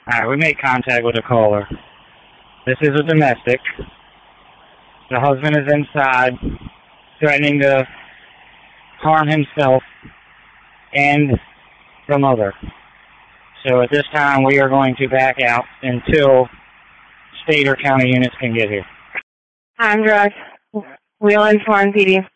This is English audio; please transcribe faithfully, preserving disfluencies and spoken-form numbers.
Alright, we made contact with a caller. This is a domestic. The husband is inside, threatening to harm himself and the mother. So at this time, we are going to back out until state or county units can get here. I'm drugged. Wheel in Swan P D.